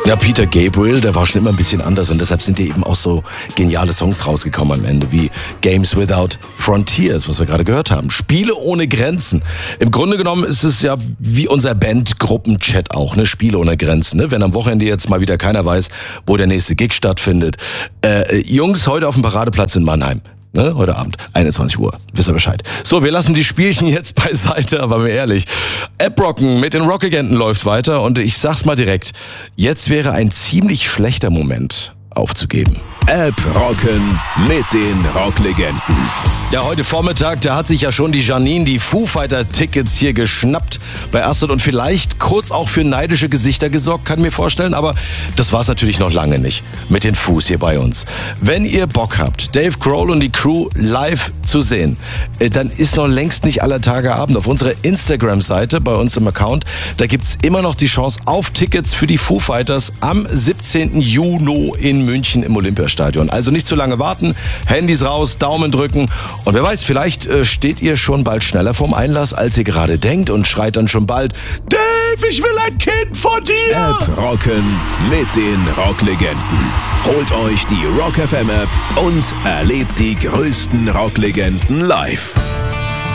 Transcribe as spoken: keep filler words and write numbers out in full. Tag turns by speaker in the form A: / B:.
A: Ja, Peter Gabriel, der war schon immer ein bisschen anders und deshalb sind dir eben auch so geniale Songs rausgekommen am Ende, wie Games Without Frontiers, was wir gerade gehört haben. Spiele ohne Grenzen. Im Grunde genommen ist es ja wie unser Bandgruppenchat auch, ne? Spiele ohne Grenzen. Ne? Wenn am Wochenende jetzt mal wieder keiner weiß, wo der nächste Gig stattfindet. Äh, Jungs, heute auf dem Paradeplatz in Mannheim. Ne, heute Abend, einundzwanzig Uhr, wisst ihr Bescheid. So, wir lassen die Spielchen jetzt beiseite, aber mal ehrlich. App-Rocken mit den Rocklegenden läuft weiter und ich sag's mal direkt, jetzt wäre ein ziemlich schlechter Moment aufzugeben.
B: App-Rocken mit den Rocklegenden.
A: Ja, heute Vormittag, da hat sich ja schon die Janine die Foo Fighter Tickets hier geschnappt bei Astrid und vielleicht kurz auch für neidische Gesichter gesorgt, kann ich mir vorstellen, aber das war's natürlich noch lange nicht mit den Foos hier bei uns. Wenn ihr Bock habt, Dave Grohl und die Crew live zu sehen, dann ist noch längst nicht aller Tage Abend. Auf unserer Instagram-Seite, bei uns im Account, da gibt's immer noch die Chance auf Tickets für die Foo Fighters am siebzehnten Juni in München im Olympiastadion. Also nicht zu lange warten, Handys raus, Daumen drücken. Und wer weiß, vielleicht äh, steht ihr schon bald schneller vorm Einlass, als ihr gerade denkt und schreit dann schon bald, Dave, ich will ein Kind von dir!
B: App-Rocken mit den Rocklegenden. Holt euch die Rock F M App und erlebt die größten Rocklegenden live.